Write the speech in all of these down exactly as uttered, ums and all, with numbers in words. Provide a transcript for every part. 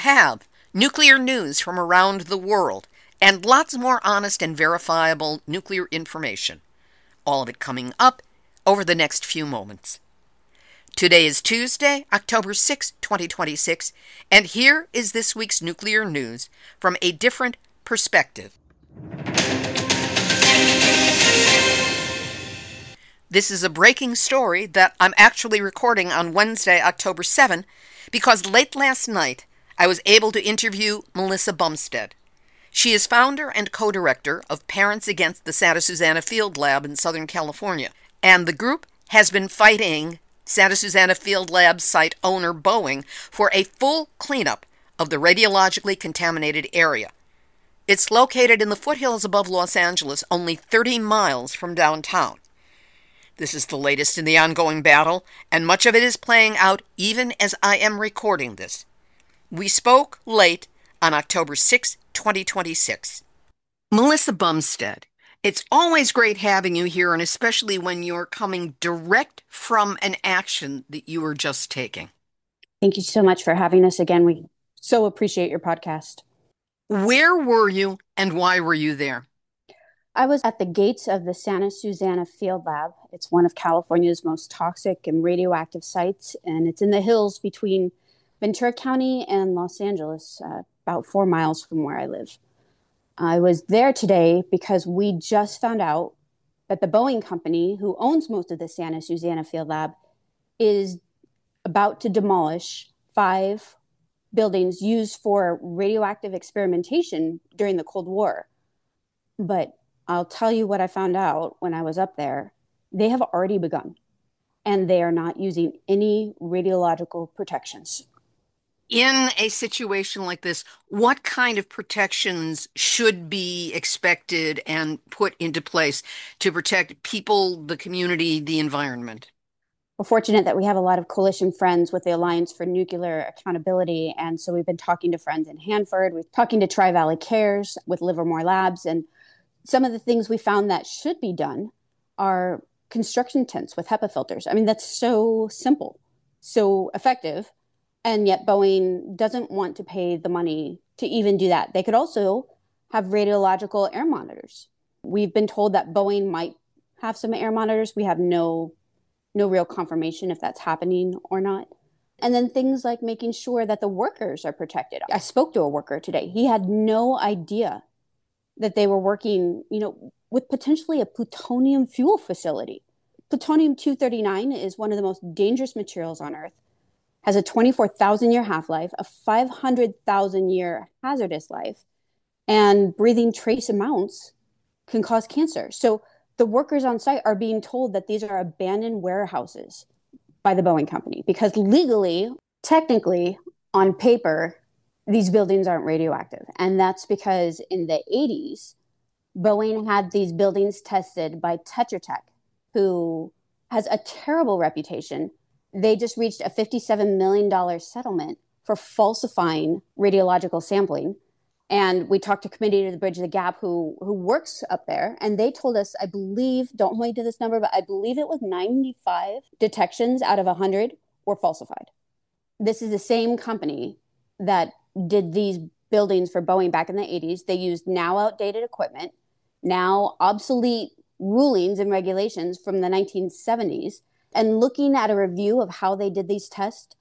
have nuclear news from around the world and lots more honest and verifiable nuclear information. All of it coming up over the next few moments. Today is Tuesday, October sixth, twenty twenty-six, and here is this week's nuclear news from a different perspective. This is a breaking story that I'm actually recording on Wednesday, October seventh, because late last night I was able to interview Melissa Bumstead. She is founder and co-director of Parents Against the Santa Susana Field Lab in Southern California, and the group has been fighting Santa Susana Field Lab site owner Boeing for a full cleanup of the radiologically contaminated area. It's located in the foothills above Los Angeles, only thirty miles from downtown. This is the latest in the ongoing battle, and much of it is playing out even as I am recording this. We spoke late on October sixth, twenty twenty-six. Melissa Bumstead, it's always great having you here, and especially when you're coming direct from an action that you were just taking. Thank you so much for having us again. We so appreciate your podcast. Where were you and why were you there? I was at the gates of the Santa Susana Field Lab. It's one of California's most toxic and radioactive sites, and it's in the hills between Ventura County and Los Angeles, uh, about four miles from where I live. I was there today because we just found out that the Boeing company, who owns most of the Santa Susana Field Lab, is about to demolish five buildings used for radioactive experimentation during the Cold War. But I'll tell you what I found out when I was up there. They have already begun, and they are not using any radiological protections. In a situation like this, what kind of protections should be expected and put into place to protect people, the community, the environment? We're fortunate that we have a lot of coalition friends with the Alliance for Nuclear Accountability, and so we've been talking to friends in Hanford, we're talking to Tri-Valley Cares with Livermore Labs, and some of the things we found that should be done are construction tents with HEPA filters. I mean, that's so simple, so effective, and yet Boeing doesn't want to pay the money to even do that. They could also have radiological air monitors. We've been told that Boeing might have some air monitors. We have no, no real confirmation if that's happening or not. And then things like making sure that the workers are protected. I spoke to a worker today. He had no idea that they were working, you know, with potentially a plutonium fuel facility. Plutonium two thirty-nine is one of the most dangerous materials on Earth, has a twenty-four thousand year half-life, a five hundred thousand year hazardous life, and breathing trace amounts can cause cancer. So the workers on site are being told that these are abandoned warehouses by the Boeing company because legally, technically, on paper, these buildings aren't radioactive. And that's because in the eighties, Boeing had these buildings tested by Tetra Tech, who has a terrible reputation. They just reached a fifty-seven million dollars settlement for falsifying radiological sampling. And we talked to Committee to the Bridge the Gap, who, who works up there. And they told us, I believe, don't hold me to this number, but I believe it was ninety-five detections out of one hundred were falsified. This is the same company that did these buildings for Boeing back in the eighties. They used now outdated equipment, now obsolete rulings and regulations from the nineteen seventies. And looking at a review of how they did these tests,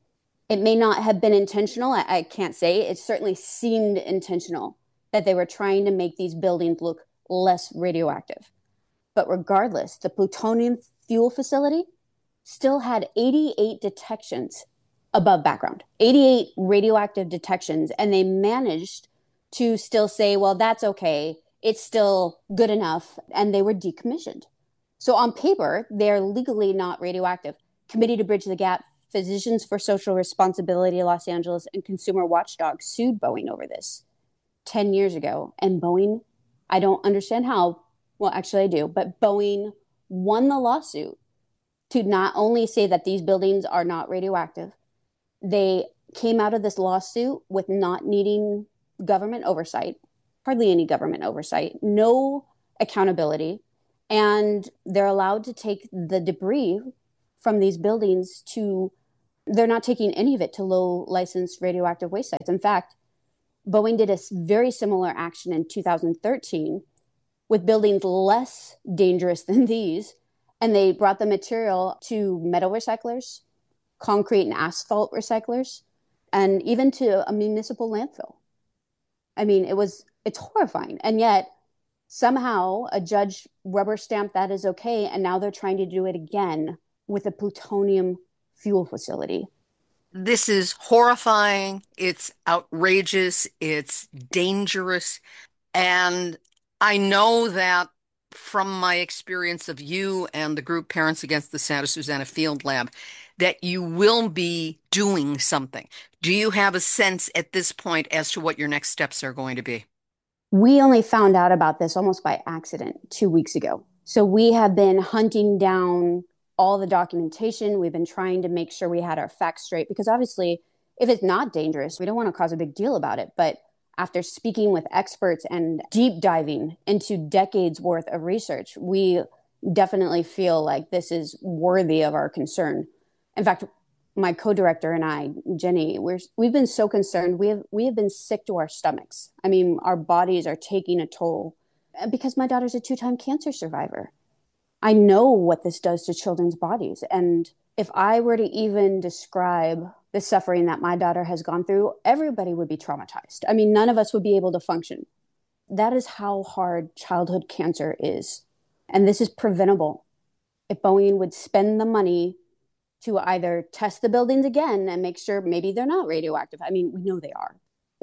it may not have been intentional. I, I can't say. It certainly seemed intentional that they were trying to make these buildings look less radioactive. But regardless, the plutonium fuel facility still had eighty-eight detections above background, eighty-eight radioactive detections, and they managed to still say, well, that's okay, it's still good enough, and they were decommissioned. So on paper, they're legally not radioactive. Committee to Bridge the Gap, Physicians for Social Responsibility Los Angeles, and Consumer Watchdog sued Boeing over this ten years ago, and Boeing, I don't understand how, well, actually I do, but Boeing won the lawsuit to not only say that these buildings are not radioactive, they came out of this lawsuit with not needing government oversight, hardly any government oversight, no accountability, and they're allowed to take the debris from these buildings to They're not taking any of it to low licensed radioactive waste sites. In fact, Boeing did a very similar action in two thousand thirteen with buildings less dangerous than these. And they brought the material to metal recyclers, concrete and asphalt recyclers, and even to a municipal landfill. I mean, it was, it's horrifying. And yet somehow a judge rubber stamped that is okay. And now they're trying to do it again with a plutonium fuel facility. This is horrifying. It's outrageous. It's dangerous. And I know that from my experience of you and the group Parents Against the Santa Susana Field Lab, that you will be doing something. Do you have a sense at this point as to what your next steps are going to be? We only found out about this almost by accident two weeks ago. So we have been hunting down all the documentation. We've been trying to make sure we had our facts straight, because obviously if it's not dangerous, we don't want to cause a big deal about it. But after speaking with experts and deep diving into decades worth of research, we definitely feel like this is worthy of our concern. In fact, my co-director and I, Jenny, we're, we've been so concerned. We have, we have been sick to our stomachs. I mean, our bodies are taking a toll because my daughter's a two-time cancer survivor. I know what this does to children's bodies. And if I were to even describe the suffering that my daughter has gone through, everybody would be traumatized. I mean, none of us would be able to function. That is how hard childhood cancer is. And this is preventable. If Boeing would spend the money to either test the buildings again and make sure maybe they're not radioactive. I mean, we know they are.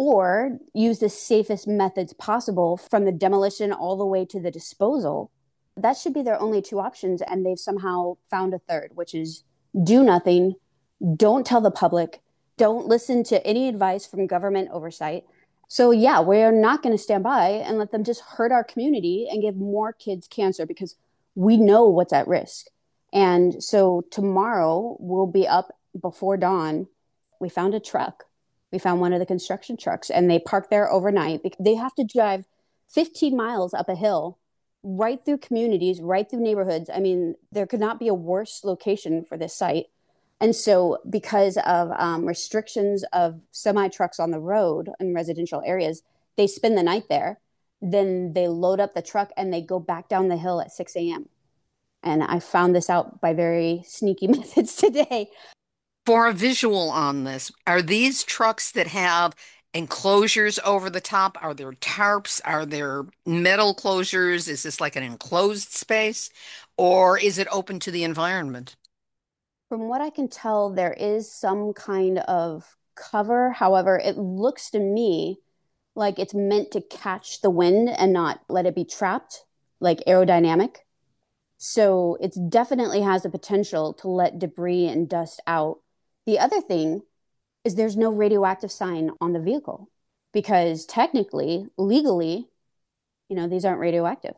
Or use the safest methods possible from the demolition all the way to the disposal. That should be their only two options. And they've somehow found a third, which is do nothing. Don't tell the public. Don't listen to any advice from government oversight. So yeah, we're not going to stand by and let them just hurt our community and give more kids cancer, because we know what's at risk. And so tomorrow we'll be up before dawn. We found a truck. We found one of the construction trucks, and they parked there overnight because they have to drive fifteen miles up a hill, right through communities, right through neighborhoods. I mean, there could not be a worse location for this site. And so because of um, restrictions of semi trucks on the road in residential areas, they spend the night there. Then they load up the truck and they go back down the hill at six a.m. And I found this out by very sneaky methods today. For a visual on this, are these trucks that have enclosures over the top? Are there tarps? Are there metal closures? Is this like an enclosed space? Or is it open to the environment? From what I can tell, there is some kind of cover. However, it looks to me like it's meant to catch the wind and not let it be trapped, like aerodynamic. So it definitely has the potential to let debris and dust out. The other thing is there's no radioactive sign on the vehicle, because technically, legally, you know, these aren't radioactive.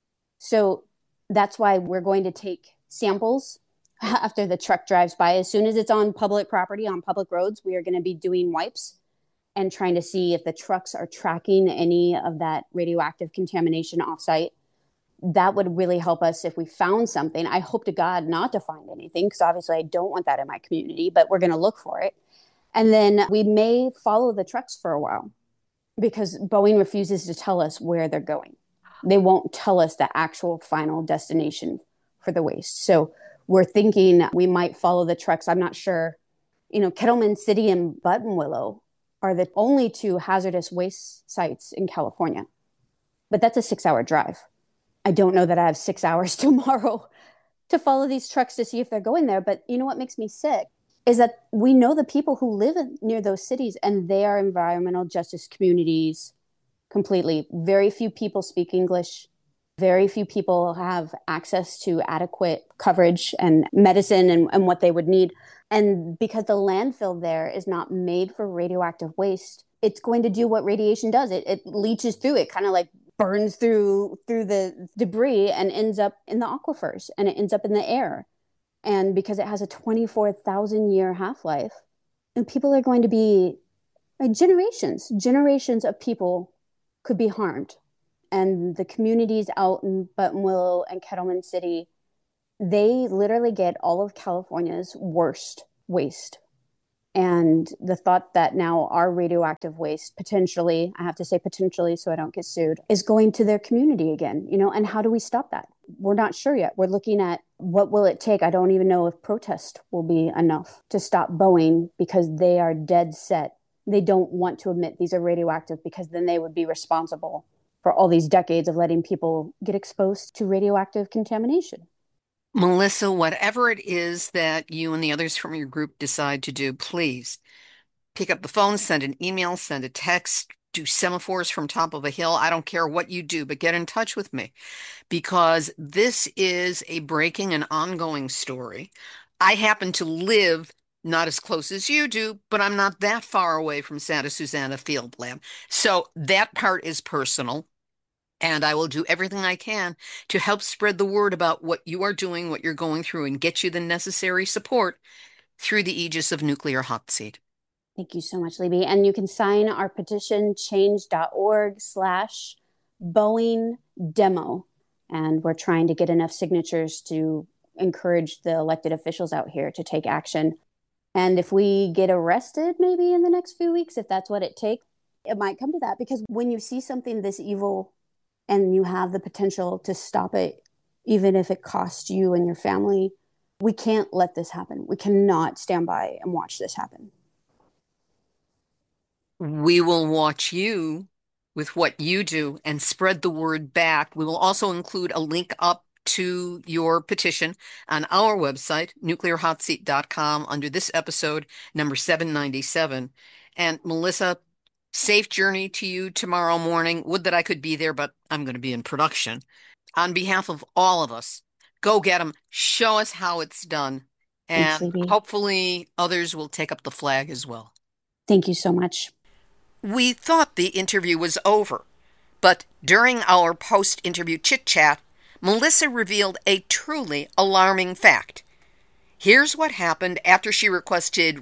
So that's why we're going to take samples after the truck drives by. As soon as it's on public property, on public roads, we are going to be doing wipes and trying to see if the trucks are tracking any of that radioactive contamination offsite. That would really help us if we found something. I hope to God not to find anything, because obviously I don't want that in my community, but we're going to look for it. And then we may follow the trucks for a while, because Boeing refuses to tell us where they're going. They won't tell us the actual final destination for the waste. So we're thinking we might follow the trucks. I'm not sure. You know, Kettleman City and Buttonwillow are the only two hazardous waste sites in California, but that's a six hour drive. I don't know that I have six hours tomorrow to follow these trucks to see if they're going there. But you know what makes me sick is that we know the people who live in, near those cities, and they are environmental justice communities completely. Very few people speak English. Very few people have access to adequate coverage and medicine and, and what they would need. And because the landfill there is not made for radioactive waste, it's going to do what radiation does. It, it leaches through it, kind of like burns through through the debris and ends up in the aquifers, and it ends up in the air. And because it has a twenty-four thousand year half-life, and people are going to be, like, generations, generations of people could be harmed. And the communities out in Buttonwillow and Kettleman City, they literally get all of California's worst waste. And the thought that now our radioactive waste potentially, I have to say potentially so I don't get sued, is going to their community again, you know, and how do we stop that? We're not sure yet. We're looking at what will it take? I don't even know if protest will be enough to stop Boeing, because they are dead set. They don't want to admit these are radioactive, because then they would be responsible for all these decades of letting people get exposed to radioactive contamination. Melissa, whatever it is that you and the others from your group decide to do, please pick up the phone, send an email, send a text, do semaphores from top of a hill. I don't care what you do, but get in touch with me, because this is a breaking and ongoing story. I happen to live not as close as you do, but I'm not that far away from Santa Susana Field Lab. So that part is personal. And I will do everything I can to help spread the word about what you are doing, what you're going through, and get you the necessary support through the aegis of Nuclear Hot Seat. Thank you so much, Libby. And you can sign our petition, change.org slash Boeing demo. And we're trying to get enough signatures to encourage the elected officials out here to take action. And if we get arrested maybe in the next few weeks, if that's what it takes, it might come to that. Because when you see something this evil and you have the potential to stop it, even if it costs you and your family, we can't let this happen. We cannot stand by and watch this happen. We will watch you with what you do and spread the word back. We will also include a link up to your petition on our website, nuclear hot seat dot com, under this episode, number seven ninety-seven. And Melissa, safe journey to you tomorrow morning. Would that I could be there, but I'm going to be in production. On behalf of all of us, go get them. Show us how it's done. And Thanks, hopefully others will take up the flag as well. Thank you so much. We thought the interview was over, but during our post-interview chit-chat, Melissa revealed a truly alarming fact. Here's what happened after she requested